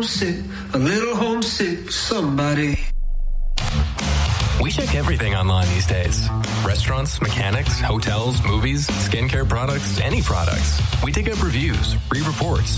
homesick for somebody. We check everything online these days. Restaurants, mechanics, hotels, movies, skincare products, any products. We dig up reviews, read reports,